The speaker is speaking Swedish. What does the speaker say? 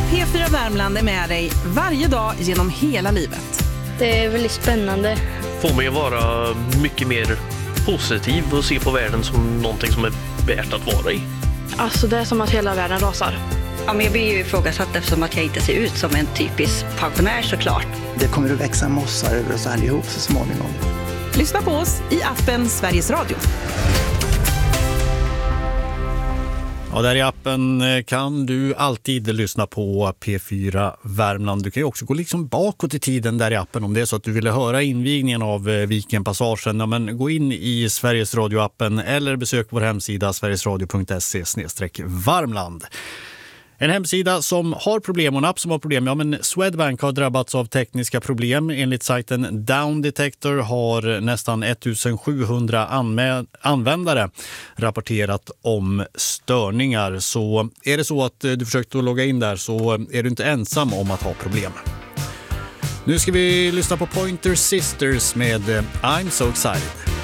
P4 Värmland är med dig varje dag genom hela livet. Det är väldigt spännande. Får mig att vara mycket mer positiv och se på världen som någonting som är värt att vara i. Alltså det är som att hela världen rasar. Ja, men jag blir ju ifrågasatt eftersom att jag inte ser ut som en typisk pensionär såklart. Det kommer att växa mossar över oss allihop så småningom. Lyssna på oss i appen Sveriges Radio. Ja, där i appen kan du alltid lyssna på P4 Värmland. Du kan ju också gå liksom bakåt i tiden där i appen om det är så att du ville höra invigningen av Vikenpassagen. Ja, men gå in i Sveriges Radio-appen eller besök vår hemsida sverigesradio.se/Värmland. En hemsida som har problem och en app som har problem. Ja, men Swedbank har drabbats av tekniska problem. Enligt sajten Down Detector har nästan 1700 användare rapporterat om störningar. Så är det så att du försökt att logga in där så är du inte ensam om att ha problem. Nu ska vi lyssna på Pointer Sisters med I'm So Excited.